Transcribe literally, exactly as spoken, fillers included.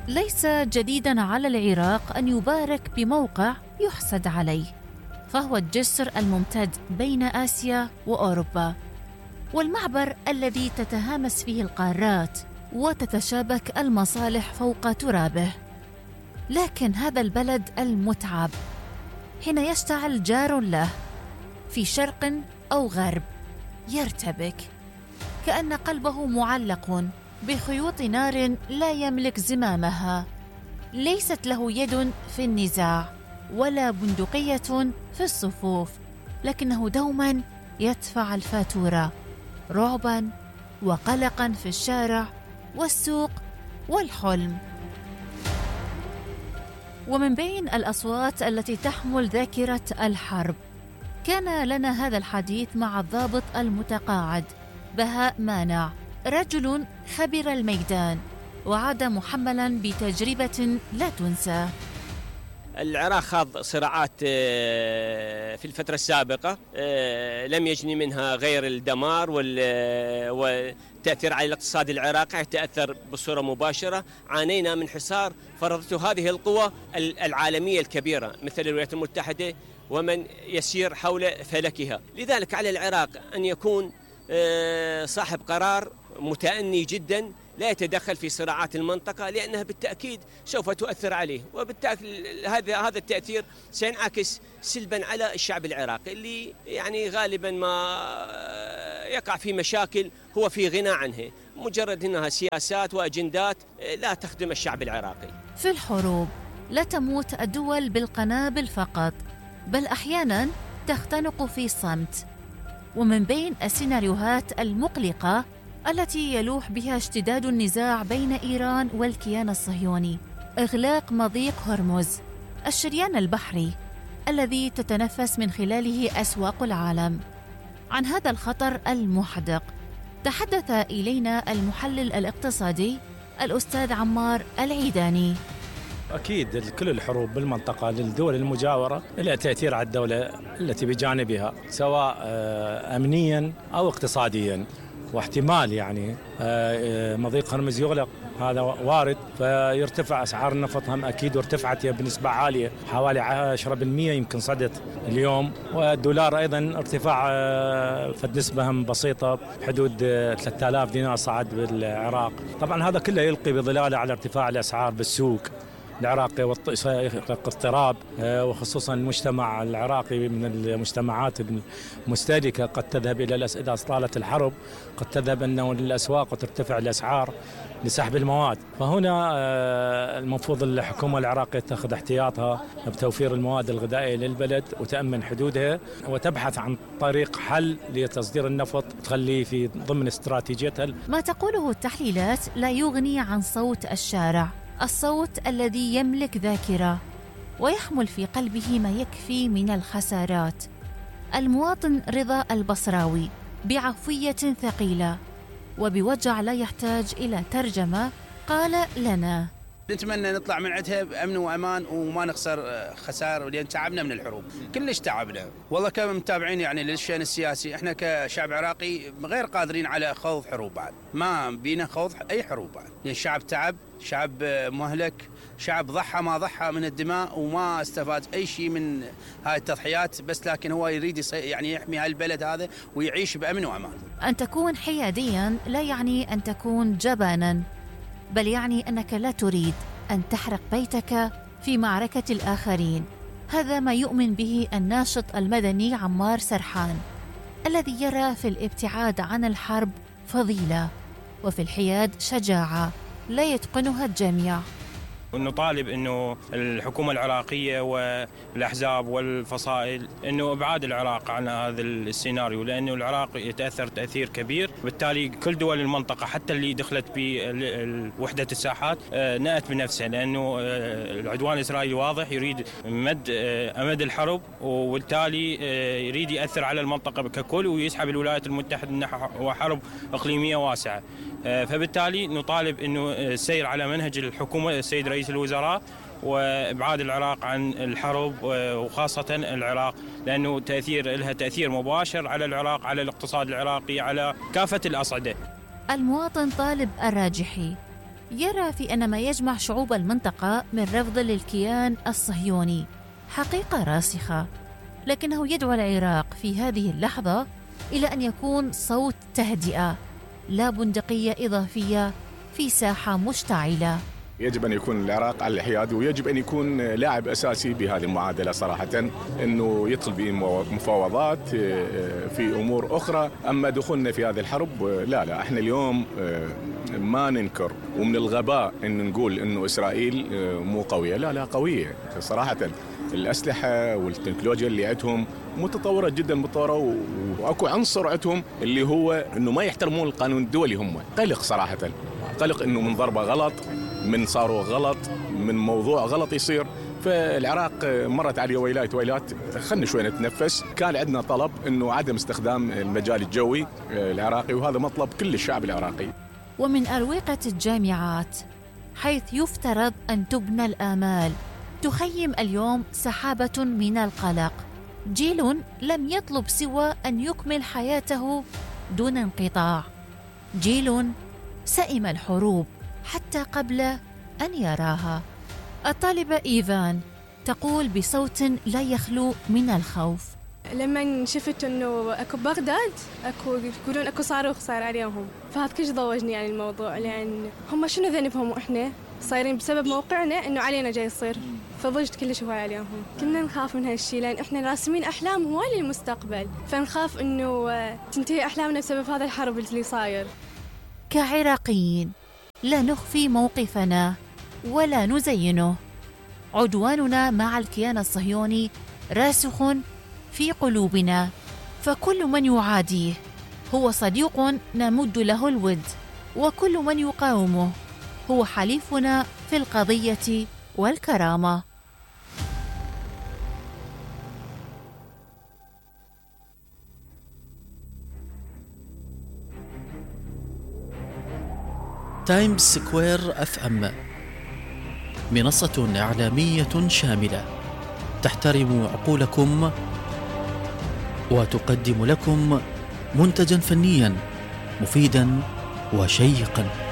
ليس جديداً على العراق أن يبارك بموقع يحسد عليه، فهو الجسر الممتد بين آسيا وأوروبا، والمعبر الذي تتهامس فيه القارات وتتشابك المصالح فوق ترابه. لكن هذا البلد المتعب حين يشتعل جار له في شرق أو غرب يرتبك، كأن قلبه معلق بخيوط نار لا يملك زمامها. ليست له يد في النزاع ولا بندقية في الصفوف، لكنه دوما يدفع الفاتورة رعبا وقلقا في الشارع والسوق والحلم. ومن بين الأصوات التي تحمل ذاكرة الحرب كان لنا هذا الحديث مع الضابط المتقاعد بهاء مانع، رجل خبر الميدان وعاد محملا بتجربة لا تنسى. العراق خاض صراعات في الفترة السابقة لم يجني منها غير الدمار والتأثير على الاقتصاد العراقي، تأثر بصورة مباشرة. عانينا من حصار فرضته هذه القوى العالمية الكبيرة مثل الولايات المتحدة ومن يسير حول فلكها. لذلك على العراق أن يكون صاحب قرار متأني جدا، لا يتدخل في صراعات المنطقة، لأنها بالتأكيد سوف تؤثر عليه، وبالتأكيد هذا هذا التأثير سينعكس سلبا على الشعب العراقي اللي يعني غالبا ما يقع في مشاكل هو في غنى عنها، مجرد أنها سياسات وأجندات لا تخدم الشعب العراقي. في الحروب لا تموت الدول بالقنابل فقط، بل أحيانا تختنق في صمت. ومن بين السيناريوهات المقلقة التي يلوح بها اشتداد النزاع بين إيران والكيان الصهيوني إغلاق مضيق هرمز، الشريان البحري الذي تتنفس من خلاله أسواق العالم. عن هذا الخطر المحدق تحدث إلينا المحلل الاقتصادي الأستاذ عمار العيداني. أكيد كل الحروب بالمنطقة للدول المجاورة لها تأثير على الدولة التي بجانبها، سواء أمنيا أو اقتصاديا، واحتمال يعني مضيق هرمز يغلق، هذا وارد، فيرتفع أسعار النفط هم أكيد، وارتفعت بنسبة عالية حوالي عشرة بالمئة يمكن صدت اليوم، والدولار أيضا ارتفاع فالنسبة هم بسيطة بحدود ثلاثة آلاف دينار صعد بالعراق. طبعا هذا كله يلقي بظلاله على ارتفاع الأسعار بالسوق العراقي واضطراب، وخصوصا المجتمع العراقي من المجتمعات المستهلكة قد تذهب إلى إذا طالت الحرب قد تذهب أنه للأسواق وترتفع الأسعار لسحب المواد. فهنا المفروض الحكومة العراقية تأخذ احتياطها بتوفير المواد الغذائية للبلد وتأمن حدودها وتبحث عن طريق حل لتصدير النفط تخليه في ضمن استراتيجيتها. ما تقوله التحليلات لا يغني عن صوت الشارع، الصوت الذي يملك ذاكرة ويحمل في قلبه ما يكفي من الخسارات. المواطن رضا البصراوي بعفوية ثقيلة وبوجع لا يحتاج إلى ترجمة قال لنا: نتمنى نطلع من عندها بأمن وأمان وما نخسر خسائر، لأن تعبنا من الحروب، كلش تعبنا والله كمتابعين يعني للشأن السياسي. احنا كشعب عراقي غير قادرين على خوض حروب بعد، ما بينا خوض أي حروب بعد، يعني الشعب تعب، شعب مهلك، شعب ضحى ما ضحى من الدماء وما استفاد أي شيء من هاي التضحيات، بس لكن هو يريد يعني يحمي هالبلد هذا ويعيش بأمن وأمان. أن تكون حياديا لا يعني أن تكون جبانا، بل يعني أنك لا تريد أن تحرق بيتك في معركة الآخرين. هذا ما يؤمن به الناشط المدني عمار سرحان، الذي يرى في الابتعاد عن الحرب فضيلة وفي الحياد شجاعة لا يتقنها الجميع. نطالب انه الحكومه العراقيه والاحزاب والفصائل انه ابعاد العراق عن هذا السيناريو، لانه العراق يتاثر تاثير كبير، بالتالي كل دول المنطقه حتى اللي دخلت بوحده الساحات نأت بنفسها، لانه العدوان الاسرائيلي واضح يريد مد امد الحرب، وبالتالي يريد ياثر على المنطقه ككل ويسحب الولايات المتحده نحو حرب اقليميه واسعه. فبالتالي نطالب انه السير على منهج الحكومه السيد رئيس الوزراء وابعاد العراق عن الحرب، وخاصه العراق، لانه تاثير لها تاثير مباشر على العراق، على الاقتصاد العراقي، على كافه الاصعده. المواطن طالب الراجحي يرى في أن ما يجمع شعوب المنطقة من رفض للكيان الصهيوني حقيقة راسخة، لكنه يدعو العراق في هذه اللحظة إلى أن يكون صوت تهدئة لا بندقية إضافية في ساحة مشتعلة. يجب أن يكون العراق على الحياد، ويجب أن يكون لاعب أساسي بهذه المعادلة صراحة، أنه يدخل بمفاوضات في أمور أخرى. أما دخولنا في هذه الحرب لا لا احنا اليوم ما ننكر، ومن الغباء أن نقول أنه إسرائيل مو قوية. لا لا قوية صراحة، الأسلحة والتكنولوجيا اللي عندهم متطورة جدا متطورة، وأكو عنصر عندهم اللي هو أنه ما يحترمون القانون الدولي. هم قلق صراحة، قلق أنه من ضربة غلط، من صاروخ غلط، من موضوع غلط يصير. فالعراق مرت عليه ويلات ويلات، خلنا شوي نتنفس. كان عندنا طلب أنه عدم استخدام المجال الجوي العراقي، وهذا مطلب كل الشعب العراقي. ومن أروقة الجامعات حيث يفترض أن تبنى الآمال، تخيم اليوم سحابة من القلق. جيل لم يطلب سوى أن يكمل حياته دون انقطاع، جيل سئم الحروب حتى قبل أن يراها. الطالبة إيفان تقول بصوت لا يخلو من الخوف: لما شفت انه اكو بغداد اكو يقولون اكو صاروخ صار عليهم، فهذا كلش ضوجني يعني الموضوع، لان هم شنو ذنبهم واحنا صايرين بسبب موقعنا انه علينا جاي يصير، فضجت كلش هواي عليهم. كنا نخاف من هالشيء لان احنا راسمين احلام هواي للمستقبل، فنخاف انه تنتهي احلامنا بسبب هذا الحرب اللي صاير. كعراقيين لا نخفي موقفنا ولا نزينه. عدواننا مع الكيان الصهيوني راسخ في قلوبنا، فكل من يعاديه هو صديق نمد له الود، وكل من يقاومه هو حليفنا في القضية والكرامة. تايمز سكوير اف ام، منصة إعلامية شاملة تحترم عقولكم وتقدم لكم منتجا فنيا مفيدا وشيقا.